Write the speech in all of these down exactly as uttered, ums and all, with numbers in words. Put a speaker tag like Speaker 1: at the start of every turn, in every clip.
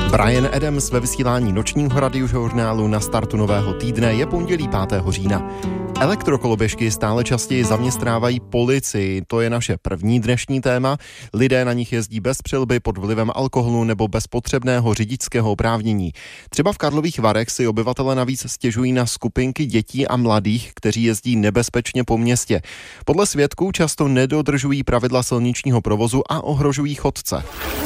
Speaker 1: Bryan Adams ve vysílání nočního radiožurnálu na startu nového týdne. Je pondělí pátého října. Elektrokoloběžky stále častěji zaměstnávají policii. To je naše první dnešní téma. Lidé na nich jezdí bez přilby, pod vlivem alkoholu nebo bez potřebného řidičského oprávnění. Třeba v Karlových Varech si obyvatele navíc stěžují na skupinky dětí a mladých, kteří jezdí nebezpečně po městě. Podle svědků často nedodržují pravidla silničního provozu a ohrožují chodce.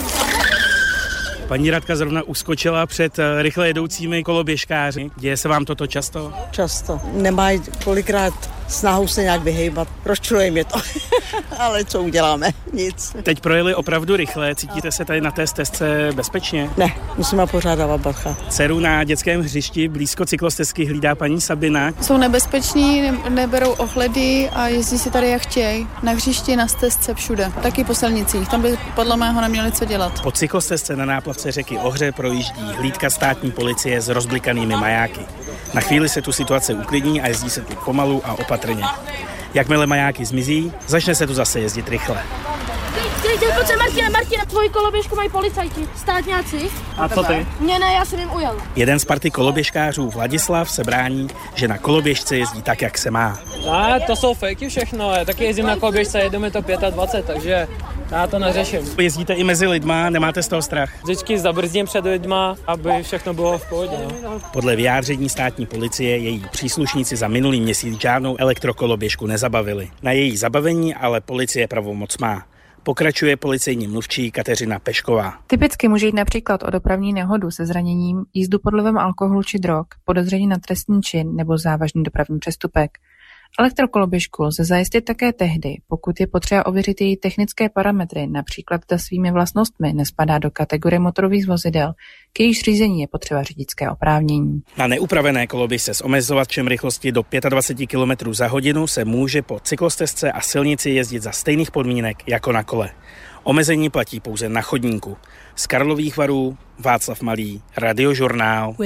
Speaker 2: Paní Radka zrovna uskočila před rychle jedoucími koloběžkáři. Děje se vám toto často?
Speaker 3: Často. Nemají kolikrát snahu se nějak vyhejbat. Rozčiluje mě to. Ale co uděláme? Nic.
Speaker 2: Teď projeli opravdu rychle. Cítíte se tady na té stezce bezpečně?
Speaker 3: Ne, musíme pořád dávat bacha.
Speaker 2: Dceru na dětském hřišti blízko cyklostezky hlídá paní Sabina.
Speaker 4: Jsou nebezpeční, ne- neberou ohledy a jezdí si tady jak chtějí. Na hřišti, na stezce, všude. Taky po silnicích. Tam by podle mého neměli co dělat.
Speaker 2: Po cyklostezce na náplavce řeky Ohře projíždí hlídka státní policie s rozblikanými majáky. Na chvíli se tu situace uklidní a jezdí se tu pomalu a opatrně. Jakmile majáky zmizí, začne se tu zase jezdit rychle.
Speaker 5: Pojď, Martine, Martine, tvoji koloběžku mají policajti, státňáci.
Speaker 2: A co ty?
Speaker 5: Mně ne, já jsem jim ujel.
Speaker 2: Jeden z party koloběžkářů, Vladislav, se brání, že na koloběžce jezdí tak, jak se má.
Speaker 6: A to jsou fejky všechno, já taky jezdím na koloběžce, jedeme to dvacet pět, takže já to neřeším.
Speaker 2: Jezdíte i mezi lidma, nemáte z toho strach?
Speaker 6: Vždycky zabrzdím před lidma, aby všechno bylo v pohodě. No.
Speaker 2: Podle vyjádření státní policie její příslušníci za minulý měsíc žádnou elektrokoloběžku nezabavili. Na její zabavení ale policie pravomoc má. Pokračuje policejní mluvčí Kateřina Pešková.
Speaker 7: Typicky může jít například o dopravní nehodu se zraněním, jízdu pod vlivem alkoholu či drog, podezření na trestný čin nebo závažný dopravní přestupek. Elektrokoloběžku lze zajistit také tehdy, pokud je potřeba ověřit její technické parametry, například zda svými vlastnostmi nespadá do kategorie motorových vozidel, k jejíž řízení je potřeba řidičské oprávnění.
Speaker 2: Na neupravené koloběžce s omezovačem rychlosti do dvacet pět kilometrů za hodinu se může po cyklostezce a silnici jezdit za stejných podmínek jako na kole. Omezení platí pouze na chodníku. Z Karlových Varů Václav Malý, Radiožurnál.